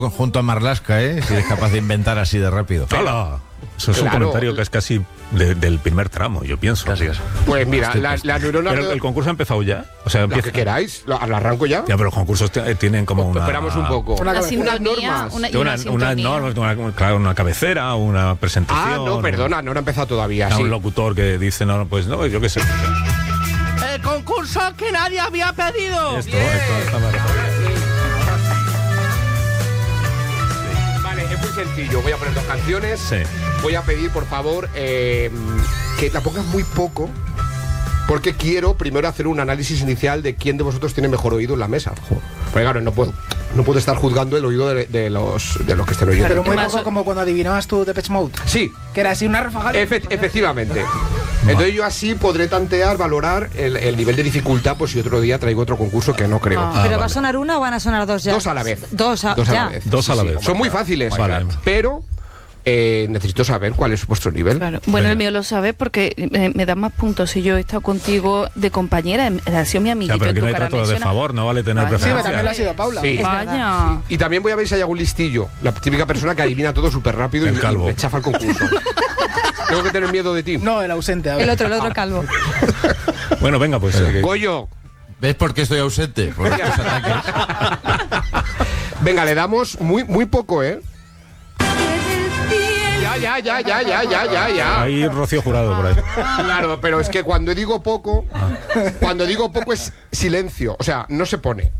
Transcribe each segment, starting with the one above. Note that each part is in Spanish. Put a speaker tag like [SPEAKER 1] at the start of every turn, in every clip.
[SPEAKER 1] junto a Marlaska, si eres capaz de inventar así de rápido.
[SPEAKER 2] ¡Hala! Eso es un comentario que es casi del primer tramo, yo pienso.
[SPEAKER 3] Casi.
[SPEAKER 4] Pues mira, la neurona...
[SPEAKER 2] Pero el concurso ha empezado ya. O sea,
[SPEAKER 4] Lo que queráis, lo arranco ya.
[SPEAKER 2] Ya, pero los concursos tienen como una...
[SPEAKER 4] Esperamos un poco.
[SPEAKER 5] Unas
[SPEAKER 4] normas.
[SPEAKER 2] Una cabecera, una presentación.
[SPEAKER 4] Ah, no, perdona, no ha empezado todavía. Sí.
[SPEAKER 2] Un locutor que dice, no, pues no, yo qué sé.
[SPEAKER 3] ¡El concurso que nadie había pedido!
[SPEAKER 2] Esto está
[SPEAKER 4] Vale, es muy sencillo. Voy a poner 2 canciones.
[SPEAKER 2] Sí.
[SPEAKER 4] Voy a pedir, por favor, que la pongas muy poco, porque quiero primero hacer un análisis inicial de quién de vosotros tiene mejor oído en la mesa. Porque claro, no puedo estar juzgando el oído de los que estén oyendo.
[SPEAKER 5] Pero muy poco como cuando adivinabas tú Depeche Mode.
[SPEAKER 4] Sí.
[SPEAKER 5] Que era así una ráfaga.
[SPEAKER 4] Efectivamente. Entonces yo así podré tantear, valorar el nivel de dificultad, pues si otro día traigo otro concurso que no creo.
[SPEAKER 6] ¿Pero va a sonar una o van a sonar 2 ya?
[SPEAKER 4] 2 a la vez.
[SPEAKER 6] Dos a la vez.
[SPEAKER 2] Dos a la vez.
[SPEAKER 4] Son muy fáciles,
[SPEAKER 2] Vale.
[SPEAKER 4] pero necesito saber cuál es vuestro nivel.
[SPEAKER 7] Claro. Bueno, el mío lo sabe porque me da más puntos si yo he estado contigo de compañera, ha sido mi amiguito.
[SPEAKER 2] Pero
[SPEAKER 7] en
[SPEAKER 2] que
[SPEAKER 7] tu
[SPEAKER 2] no hay
[SPEAKER 7] cara
[SPEAKER 2] trato de
[SPEAKER 7] menciona.
[SPEAKER 2] favor, no vale tener
[SPEAKER 7] Vaya.
[SPEAKER 5] Sí, pero
[SPEAKER 2] preferencia.
[SPEAKER 5] también lo ha sido Paula.
[SPEAKER 4] Sí.
[SPEAKER 7] Vaya.
[SPEAKER 4] Y también voy a ver si hay algún listillo, la típica persona que adivina todo súper rápido
[SPEAKER 2] El
[SPEAKER 4] y
[SPEAKER 2] calvo.
[SPEAKER 4] me chafa el concurso. Tengo que tener miedo de ti.
[SPEAKER 5] No, el ausente. A ver.
[SPEAKER 6] El otro calvo.
[SPEAKER 2] Bueno, venga, pues.
[SPEAKER 4] Goyo.
[SPEAKER 1] ¿Ves por qué estoy ausente? Por estos ataques.
[SPEAKER 4] Venga, le damos muy poco, ¿eh? Ya.
[SPEAKER 2] Hay Rocío Jurado por ahí.
[SPEAKER 4] Claro, pero es que cuando digo poco es silencio, o sea, no se pone.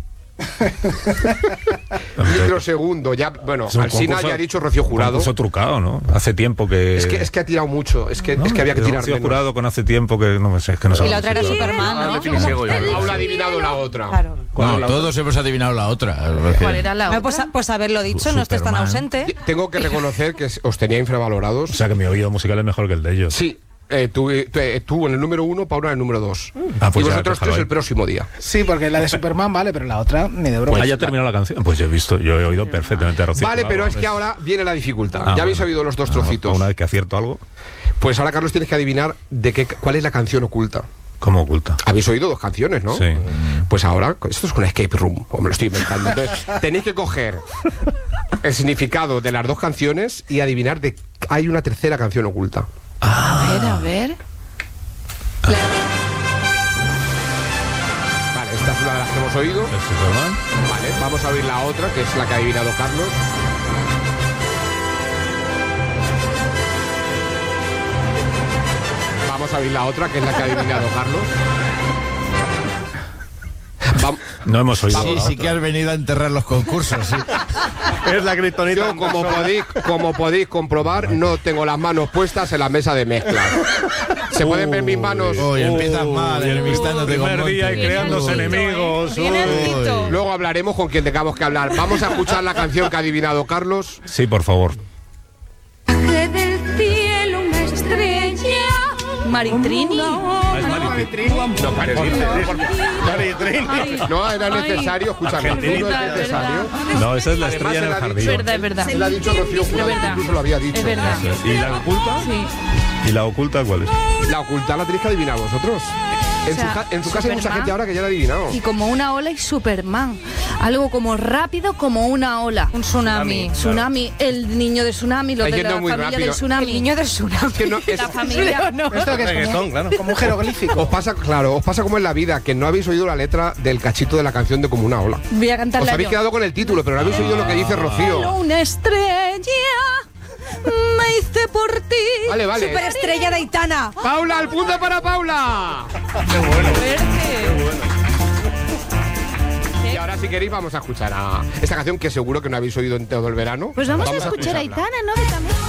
[SPEAKER 4] Microsegundo, ya, bueno,
[SPEAKER 2] Es un
[SPEAKER 4] Alsina
[SPEAKER 2] concurso-
[SPEAKER 4] ya ha dicho Rocío Jurado.
[SPEAKER 2] Concurso trucado, ¿no? Hace tiempo que...
[SPEAKER 4] Es que ha tirado mucho, es que había que tirar
[SPEAKER 2] Rocío
[SPEAKER 4] menos.
[SPEAKER 2] Jurado con hace tiempo que no sé, es que no
[SPEAKER 6] Y
[SPEAKER 2] sabemos
[SPEAKER 6] la otra era
[SPEAKER 2] si-
[SPEAKER 6] Superman, ¿no?
[SPEAKER 4] Paula ha adivinado la otra.
[SPEAKER 6] Claro.
[SPEAKER 1] No, todos hemos adivinado la otra.
[SPEAKER 7] ¿Cuál era la
[SPEAKER 6] Bueno,
[SPEAKER 7] otra?
[SPEAKER 6] pues haberlo dicho, no estés tan
[SPEAKER 1] Superman.
[SPEAKER 6] ausente.
[SPEAKER 4] Tengo que reconocer que os tenía infravalorados.
[SPEAKER 2] O sea, que mi oído musical es mejor que el de ellos.
[SPEAKER 4] Sí, tú en el número 1, Paula en el número 2.
[SPEAKER 2] Ah, pues
[SPEAKER 4] y
[SPEAKER 2] ya,
[SPEAKER 4] vosotros
[SPEAKER 2] déjalo
[SPEAKER 4] 3
[SPEAKER 2] ahí.
[SPEAKER 4] el próximo día.
[SPEAKER 5] Sí, porque la de Superman vale, pero la otra ni de broma.
[SPEAKER 2] Pues ya terminado la canción. Pues yo he oído perfectamente a Rocío
[SPEAKER 4] Vale,
[SPEAKER 2] Jurado.
[SPEAKER 4] pero es que ahora viene la dificultad.
[SPEAKER 2] Ah,
[SPEAKER 4] Ya habéis
[SPEAKER 2] bueno.
[SPEAKER 4] oído los 2 trocitos.
[SPEAKER 2] Una vez que acierto algo,
[SPEAKER 4] Pues ahora, Carlos, tienes que adivinar cuál es la canción oculta.
[SPEAKER 2] ¿cómo oculta?
[SPEAKER 4] Habéis oído 2 canciones, ¿no?
[SPEAKER 2] Sí.
[SPEAKER 4] Pues ahora, esto es una escape room, o me lo estoy inventando. Entonces, tenéis que coger el significado de las 2 canciones y adivinar hay una tercera canción oculta.
[SPEAKER 7] A ver.
[SPEAKER 4] Vale, esta es una de las que hemos oído.
[SPEAKER 2] ¿Es Superman?
[SPEAKER 4] Vale, vamos a oír la otra, que es la que ha adivinado Carlos. Vamos a oír la otra, que es la que ha adivinado Carlos.
[SPEAKER 2] No hemos oído.
[SPEAKER 1] Sí,
[SPEAKER 2] la
[SPEAKER 1] sí
[SPEAKER 2] otra.
[SPEAKER 1] que has venido a enterrar los concursos, sí.
[SPEAKER 3] Es la kriptonita.
[SPEAKER 4] Yo, como podéis comprobar, no tengo las manos puestas en la mesa de mezcla. ¿Se pueden ver mis manos?
[SPEAKER 1] Uy, empiezas mal, enemistándote con
[SPEAKER 2] Primer día y
[SPEAKER 1] Montes.
[SPEAKER 2] creándose
[SPEAKER 7] Viene
[SPEAKER 2] enemigos.
[SPEAKER 7] Viene el grito.
[SPEAKER 4] Luego hablaremos con quien tengamos que hablar. Vamos a escuchar la canción que ha adivinado Carlos.
[SPEAKER 2] Sí, por favor.
[SPEAKER 8] Del cielo una estrella.
[SPEAKER 7] Maritrini.
[SPEAKER 2] Es Maritrini.
[SPEAKER 4] No parece.
[SPEAKER 3] Maritrini.
[SPEAKER 4] No era necesario, escúchame. No es necesario.
[SPEAKER 2] No, esa es la estrella en el
[SPEAKER 4] Además,
[SPEAKER 2] jardín.
[SPEAKER 7] Es verdad.
[SPEAKER 4] Él ha dicho Rocío Jurado,
[SPEAKER 7] verdad.
[SPEAKER 4] incluso lo había dicho.
[SPEAKER 7] Es verdad.
[SPEAKER 2] ¿Y la oculta?
[SPEAKER 7] Sí.
[SPEAKER 2] ¿Y la oculta cuál es?
[SPEAKER 4] La oculta la tenéis que adivinar vosotros. En,
[SPEAKER 7] O sea,
[SPEAKER 4] en su casa hay mucha
[SPEAKER 7] Superman.
[SPEAKER 4] gente ahora que ya la ha adivinado.
[SPEAKER 7] Y como una ola y Superman. Algo como rápido como una ola.
[SPEAKER 6] Un tsunami.
[SPEAKER 7] Tsunami, el niño de Tsunami, los
[SPEAKER 4] Está
[SPEAKER 7] de la
[SPEAKER 4] yendo muy
[SPEAKER 7] familia
[SPEAKER 4] rápido.
[SPEAKER 7] del Tsunami.
[SPEAKER 6] El niño del tsunami.
[SPEAKER 4] Que no,
[SPEAKER 7] La familia.
[SPEAKER 5] Esto que es
[SPEAKER 3] Reggaetón, claro.
[SPEAKER 5] como un jeroglífico.
[SPEAKER 4] os pasa como en la vida, que no habéis oído la letra del cachito de la canción de Como una ola.
[SPEAKER 7] Voy a cantarla
[SPEAKER 4] Os habéis
[SPEAKER 7] yo.
[SPEAKER 4] quedado con el título, pero no habéis oído lo que dice Rocío.
[SPEAKER 7] Una estrella me hice por ti.
[SPEAKER 4] Vale, vale.
[SPEAKER 6] Superestrella de Aitana.
[SPEAKER 4] Paula, al punto para Paula. Y ahora si queréis vamos a escuchar a esta canción que seguro que no habéis oído en todo el verano.
[SPEAKER 7] Pues vamos a escuchar a
[SPEAKER 4] escucharla.
[SPEAKER 7] Aitana, ¿no? Que también.